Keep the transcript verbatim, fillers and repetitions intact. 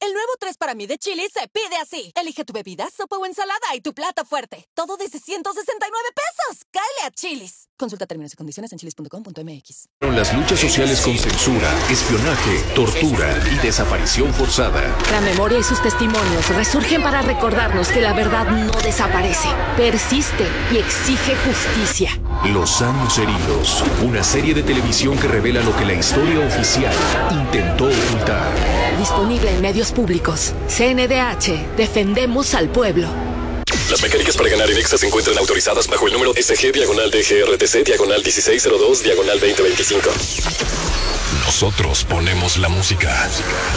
El nuevo tres para mí de Chili's se pide así. Elige tu bebida, sopa o ensalada y tu plato fuerte. Todo desde ciento sesenta y nueve pesos. ¡Cáele a Chili's! Consulta términos y condiciones en chilis punto com punto m x. Las luchas sociales con censura, espionaje, tortura y desaparición forzada. La memoria y sus testimonios resurgen para recordarnos que la verdad no desaparece, persiste y exige justicia. Los años heridos, una serie de televisión que revela lo que la historia oficial intentó ocultar. Disponible en medios públicos. C N D H. Defendemos al pueblo. Las mecánicas para ganar en Exa se encuentran autorizadas bajo el número S G diagonal D G R T C diagonal dieciséis cero dos diagonal veinte veinticinco. Nosotros ponemos la música.